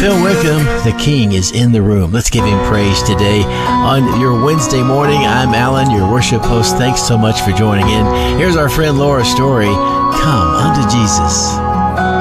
Phil Wickham, the King, is in the room. Let's give him praise today. On your Wednesday morning, I'm Alan, your worship host. Thanks so much for joining in. Here's our friend Laura Story. Come unto Jesus.